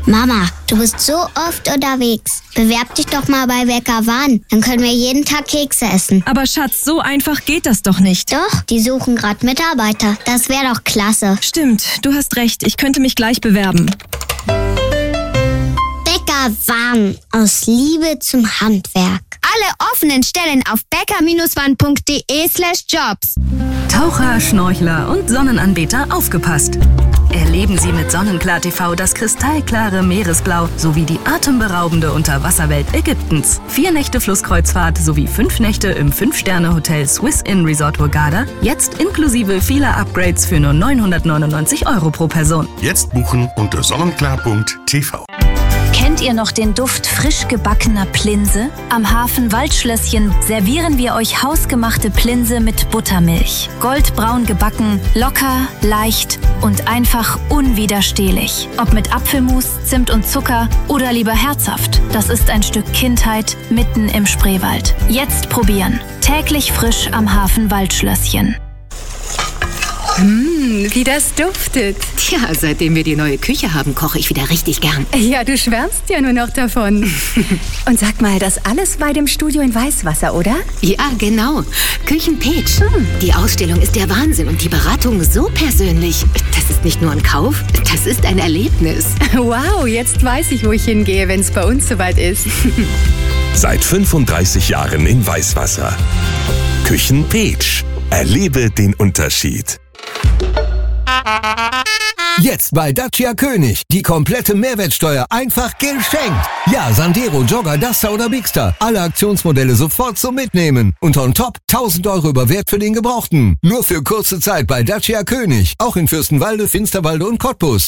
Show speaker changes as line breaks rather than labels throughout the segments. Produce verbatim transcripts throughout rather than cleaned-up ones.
Mama, du bist so oft unterwegs. Bewerb dich doch mal bei Bäcker Wahn. Dann können wir jeden Tag Kekse essen.
Aber Schatz, so einfach geht das doch nicht.
Doch, die suchen gerade Mitarbeiter. Das wäre doch klasse.
Stimmt, du hast recht. Ich könnte mich gleich bewerben.
Bäcker Wahn. Aus Liebe zum Handwerk.
Alle offenen Stellen auf bäcker-wahn.de slash jobs.
Taucher, Schnorchler und Sonnenanbeter, aufgepasst! Erleben Sie mit Sonnenklar T V das kristallklare Meeresblau sowie die atemberaubende Unterwasserwelt Ägyptens. Vier Nächte Flusskreuzfahrt sowie fünf Nächte im fünf-Sterne-Hotel Swiss Inn Resort Hurghada. Jetzt inklusive vieler Upgrades für nur neunhundertneunundneunzig Euro pro Person.
Jetzt buchen unter sonnenklar punkt t v.
Kennt ihr noch den Duft frisch gebackener Plinse? Am Hafen Waldschlösschen servieren wir euch hausgemachte Plinse mit Buttermilch. Goldbraun gebacken, locker, leicht und einfach unwiderstehlich. Ob mit Apfelmus, Zimt und Zucker oder lieber herzhaft. Das ist ein Stück Kindheit mitten im Spreewald. Jetzt probieren. Täglich frisch am Hafen Waldschlösschen.
Mmh, wie das duftet.
Tja, seitdem wir die neue Küche haben, koche ich wieder richtig gern.
Ja, du schwärmst ja nur noch davon. Und sag mal, das alles bei dem Studio in Weißwasser, oder?
Ja, genau. Küchenpeach. Hm. Die Ausstellung ist der Wahnsinn und die Beratung so persönlich. Das ist nicht nur ein Kauf, das ist ein Erlebnis.
Wow, jetzt weiß ich, wo ich hingehe, wenn es bei uns soweit ist.
Seit fünfunddreißig Jahren in Weißwasser. Küchenpeach. Erlebe den Unterschied.
Jetzt bei Dacia König. Die komplette Mehrwertsteuer einfach geschenkt. Ja, Sandero, Jogger, Duster oder Bigster. Alle Aktionsmodelle sofort zum Mitnehmen. Und on top tausend Euro über Wert für den Gebrauchten. Nur für kurze Zeit bei Dacia König. Auch in Fürstenwalde, Finsterwalde und Cottbus.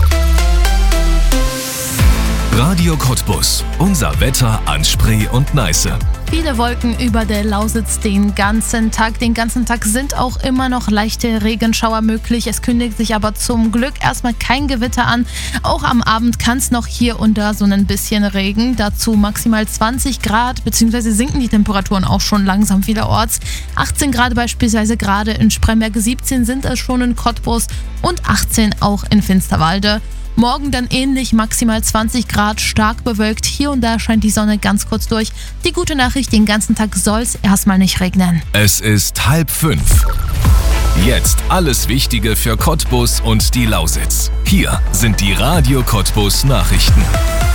Radio Cottbus. Unser Wetter an Spree und Neiße.
Viele Wolken über der Lausitz den ganzen Tag. Den ganzen Tag sind auch immer noch leichte Regenschauer möglich. Es kündigt sich aber zum Glück erstmal kein Gewitter an. Auch am Abend kann es noch hier und da so ein bisschen Regen. Dazu maximal zwanzig Grad, beziehungsweise sinken die Temperaturen auch schon langsam vielerorts. achtzehn Grad beispielsweise gerade in Spremberg, siebzehn sind es schon in Cottbus und achtzehn auch in Finsterwalde. Morgen dann ähnlich, maximal zwanzig Grad, stark bewölkt. Hier und da scheint die Sonne ganz kurz durch. Die gute Nachricht, den ganzen Tag soll es erstmal nicht regnen.
Es ist halb fünf. Jetzt alles Wichtige für Cottbus und die Lausitz. Hier sind die Radio Cottbus Nachrichten.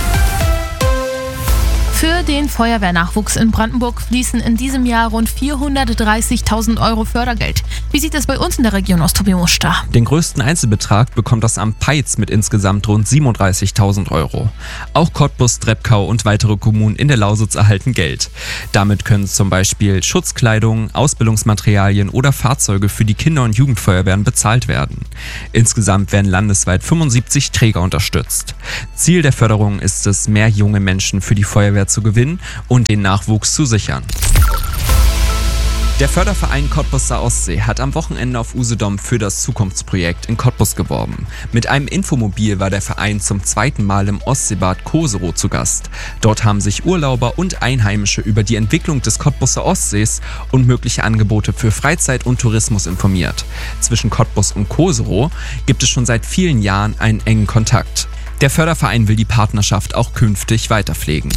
Für den Feuerwehrnachwuchs in Brandenburg fließen in diesem Jahr rund vierhundertdreißigtausend Euro Fördergeld. Wie sieht es bei uns in der Region aus, Tobi Muster?
Den größten Einzelbetrag bekommt das Amt Peitz mit insgesamt rund siebenunddreißigtausend Euro. Auch Cottbus, Treppkau und weitere Kommunen in der Lausitz erhalten Geld. Damit können zum Beispiel Schutzkleidung, Ausbildungsmaterialien oder Fahrzeuge für die Kinder- und Jugendfeuerwehren bezahlt werden. Insgesamt werden landesweit fünfundsiebzig Träger unterstützt. Ziel der Förderung ist es, mehr junge Menschen für die Feuerwehr zu gewinnen und den Nachwuchs zu sichern. Der Förderverein Cottbuser Ostsee hat am Wochenende auf Usedom für das Zukunftsprojekt in Cottbus geworben. Mit einem Infomobil war der Verein zum zweiten Mal im Ostseebad Koserow zu Gast. Dort haben sich Urlauber und Einheimische über die Entwicklung des Cottbuser Ostsees und mögliche Angebote für Freizeit und Tourismus informiert. Zwischen Cottbus und Koserow gibt es schon seit vielen Jahren einen engen Kontakt. Der Förderverein will die Partnerschaft auch künftig weiterpflegen.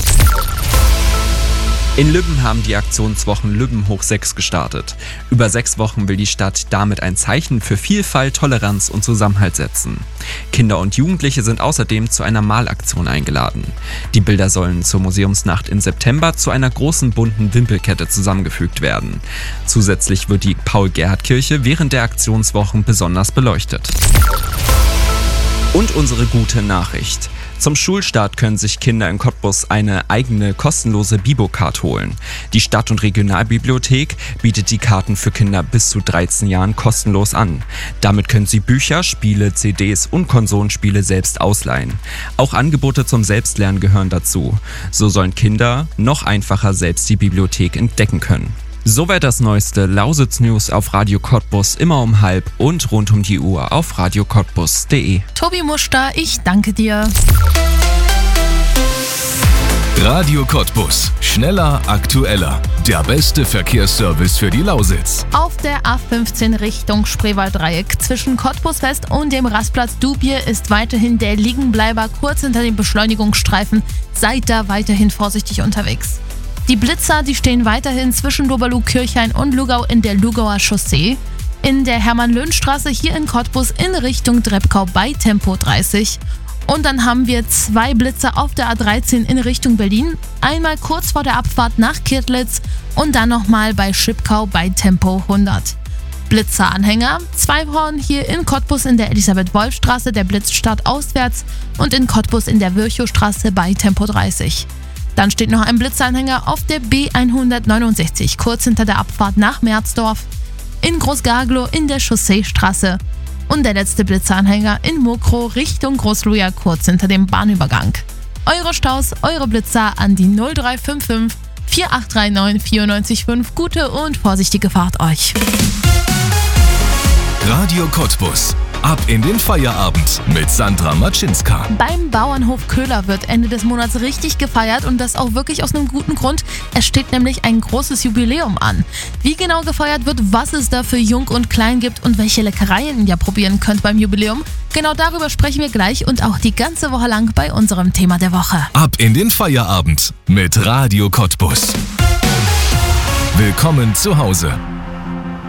In Lübben haben die Aktionswochen Lübben hoch sechs gestartet. Über sechs Wochen will die Stadt damit ein Zeichen für Vielfalt, Toleranz und Zusammenhalt setzen. Kinder und Jugendliche sind außerdem zu einer Malaktion eingeladen. Die Bilder sollen zur Museumsnacht im September zu einer großen bunten Wimpelkette zusammengefügt werden. Zusätzlich wird die Paul-Gerhardt-Kirche während der Aktionswochen besonders beleuchtet. Und unsere gute Nachricht. Zum Schulstart können sich Kinder in Cottbus eine eigene kostenlose Bibo-Card holen. Die Stadt- und Regionalbibliothek bietet die Karten für Kinder bis zu dreizehn Jahren kostenlos an. Damit können sie Bücher, Spiele, C Ds und Konsolenspiele selbst ausleihen. Auch Angebote zum Selbstlernen gehören dazu. So sollen Kinder noch einfacher selbst die Bibliothek entdecken können. Soweit das neueste Lausitz-News auf Radio Cottbus, immer um halb und rund um die Uhr auf radio cottbus punkt de.
Tobi Muster, ich danke dir.
Radio Cottbus. Schneller, aktueller. Der beste Verkehrsservice für die Lausitz.
Auf der A fünfzehn Richtung Spreewalddreieck zwischen Cottbus West und dem Rastplatz Dubier ist weiterhin der Liegenbleiber kurz hinter dem Beschleunigungsstreifen. Seid da weiterhin vorsichtig unterwegs. Die Blitzer, die stehen weiterhin zwischen Doberlug-Kirchhain und Lugau in der Lugauer Chaussee. In der Hermann-Löhn-Straße hier in Cottbus in Richtung Drebkau bei Tempo dreißig. Und dann haben wir zwei Blitzer auf der A dreizehn in Richtung Berlin. Einmal kurz vor der Abfahrt nach Kirtlitz und dann nochmal bei Schipkau bei Tempo hundert. Blitzeranhänger, zwei Horn hier in Cottbus in der Elisabeth-Wolf-Straße, der Blitz startauswärts und in Cottbus in der Virchow-Straße bei Tempo dreißig. Dann steht noch ein Blitzeranhänger auf der B hundertneunundsechzig, kurz hinter der Abfahrt nach Merzdorf, in Großgarglow in der Chausseestraße. Und der letzte Blitzeranhänger in Mokrow Richtung Großluja, kurz hinter dem Bahnübergang. Eure Staus, eure Blitzer an die null drei fünf fünf, vier acht drei neun, vier neun fünf. Gute und vorsichtige Fahrt euch.
Radio Cottbus. Ab in den Feierabend mit Sandra Matschinska.
Beim Bauernhof Köhler wird Ende des Monats richtig gefeiert und das auch wirklich aus einem guten Grund. Es steht nämlich ein großes Jubiläum an. Wie genau gefeiert wird, was es da für Jung und Klein gibt und welche Leckereien ihr probieren könnt beim Jubiläum, genau darüber sprechen wir gleich und auch die ganze Woche lang bei unserem Thema der Woche.
Ab in den Feierabend mit Radio Cottbus. Willkommen zu Hause.